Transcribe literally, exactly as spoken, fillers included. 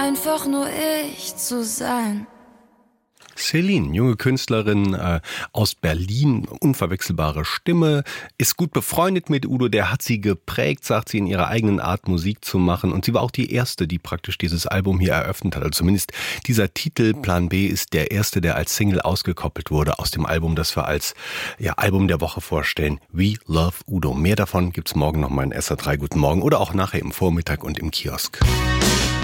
einfach nur ich zu sein. Celine, junge Künstlerin äh, aus Berlin, unverwechselbare Stimme, ist gut befreundet mit Udo, der hat sie geprägt, sagt sie, in ihrer eigenen Art Musik zu machen, und sie war auch die erste, die praktisch dieses Album hier eröffnet hat, also zumindest dieser Titel Plan B ist der erste, der als Single ausgekoppelt wurde aus dem Album, das wir als ja, Album der Woche vorstellen, We Love Udo. Mehr davon gibt's morgen noch mal in S R drei Guten Morgen oder auch nachher im Vormittag und im Kiosk.